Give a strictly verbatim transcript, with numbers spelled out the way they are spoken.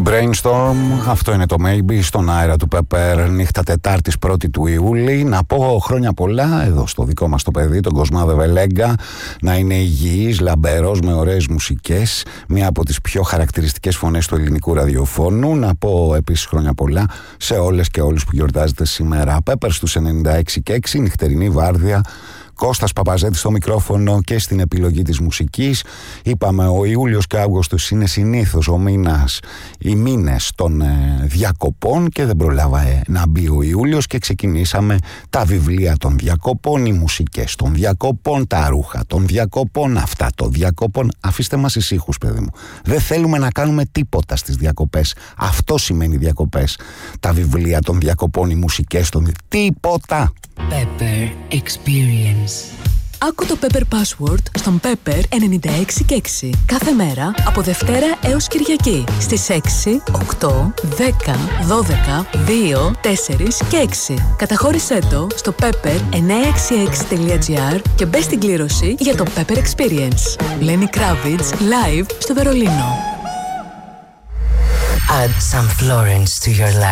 Brainstorm, αυτό είναι το Maybe στον αέρα του Pepper, νύχτα Τετάρτης πρώτη του Ιούλη. Να πω χρόνια πολλά εδώ στο δικό μας το παιδί, τον Κοσμάδε Βελέγκα, να είναι υγιής, λαμπερός, με ωραίες μουσικές, μία από τις πιο χαρακτηριστικές φωνές του ελληνικού ραδιοφώνου. Να πω επίσης χρόνια πολλά σε όλες και όλους που γιορτάζετε σήμερα. Pepper στους ενενήντα έξι και έξι, νυχτερινή βάρδια. Κώστας Παπαζέτης στο μικρόφωνο και στην επιλογή της μουσικής. Είπαμε ο Ιούλιος και Αύγουστος είναι συνήθως ο μήνας, οι μήνες των ε, διακοπών και δεν προλάβα να μπει ο Ιούλιος και ξεκινήσαμε τα βιβλία των διακοπών, οι μουσικές των διακοπών, τα ρούχα των διακοπών, αυτά των διακοπών. Αφήστε μας ησύχους, παιδί μου. Δεν θέλουμε να κάνουμε τίποτα στις διακοπές. Αυτό σημαίνει διακοπές. Τα βιβλία των διακοπών, οι μουσικές των διακοπών. Τίποτα. Pepper Experience. Άκου το Pepper Password στον Pepper ενενήντα έξι και έξι. Κάθε μέρα από Δευτέρα έως Κυριακή στις έξι, οκτώ, δέκα, δώδεκα, δύο, τέσσερα και έξι. Καταχώρησέ το στο pepper εννιακόσια εξήντα έξι τελεία gr και μπες στην κλήρωση για το Pepper Experience. Lenny Kravitz live στο Βερολίνο. Add some Florence to your life.